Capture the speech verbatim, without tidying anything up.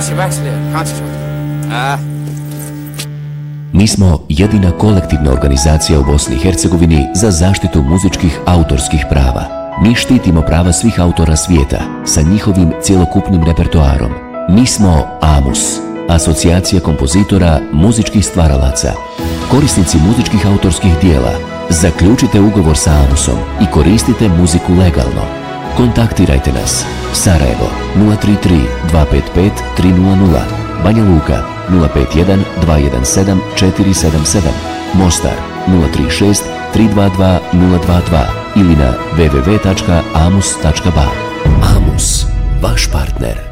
Mi smo jedina kolektivna organizacija u Bosni i Hercegovini za zaštitu muzičkih autorskih prava. Mi štitimo prava svih autora svijeta sa njihovim cjelokupnim repertoarom. Mi smo AMUS, Asocijacija kompozitora muzičkih stvaralaca. Korisnici muzičkih autorskih dijela, zaključite ugovor sa AMUSom i koristite muziku legalno. Kontaktirajte nas. Sarajevo nula tri tri dva pet pet tri nula nula, Banja Luka nula pet jedan dva jedan sedam četiri sedam sedam, Mostar nula tri šest tri dva dva nula dva dva ili na w w w tačka amus tačka ba. AMUS, vaš partner.